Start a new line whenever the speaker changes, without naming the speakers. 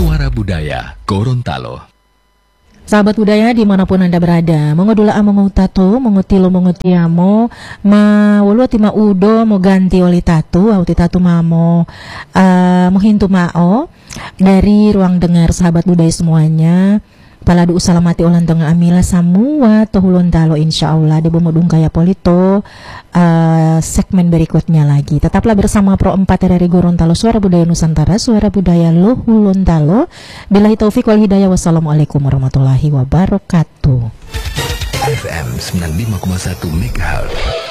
Suara Budaya Gorontalo.
Sahabat budaya dimanapun Anda berada, mongodula amongo tatu, mongotilo mongotiamo, ma wulu tima udo mo ganti oli tatu, auti tatu mamo, mohintu mao dari ruang dengar sahabat budaya semuanya. Paladu usalamati ulang tengah amila semua tohulun talo insyaallah di bumudung kaya polito segmen berikutnya lagi. Tetaplah bersama Pro 4 RRI Gorontalo, Suara Budaya Nusantara, Suara Budaya Lohulun Talo. Billahi taufik wal hidayah. Wassalamualaikum warahmatullahi wabarakatuh.
FM 95,1 MHz.